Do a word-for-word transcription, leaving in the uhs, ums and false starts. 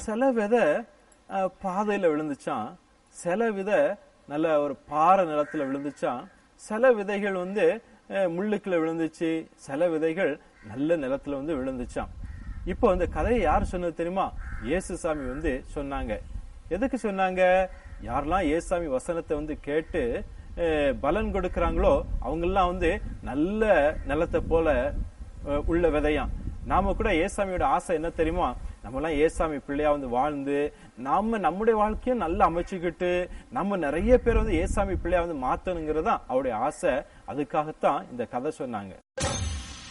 சில விதை அஹ், பாதையில விழுந்துச்சான், சில விதை நல்ல ஒரு பாறை நிலத்துல விழுந்துச்சான், சில விதைகள் வந்து அஹ், முள்ளுக்குள்ள விழுந்துச்சு, சில விதைகள் நல்ல நிலத்துல வந்து விழுந்துச்சான். இப்போ இந்த கதையை யார் சொன்னது தெரியுமா? இயேசுசாமி வந்து சொன்னாங்க. எதுக்கு சொன்னாங்க? யாரெல்லாம் இயேசுசாமி வசனத்தை வந்து கேட்டு பலன் கொடுக்கறாங்களோ அவங்க எல்லாம் வந்து நல்ல நிலத்தை போல உள்ள விதையாம். நாம கூட இயேசுசாமியோட ஆசை என்ன தெரியுமா? நம்ம எல்லாம் இயேசுசாமி பிள்ளையா வந்து வாழ்ந்து நாம நம்முடைய வாழ்க்கையும் நல்லா அமைச்சுக்கிட்டு நம்ம நிறைய பேர் வந்து இயேசுசாமி பிள்ளையா வந்து மாத்தணுங்கிறதா அவருடைய ஆசை. அதுக்காகத்தான் இந்த கதை சொன்னாங்க.